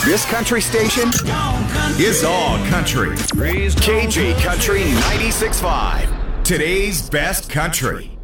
This country station is all country. KJ Country 96.5. Today's best country.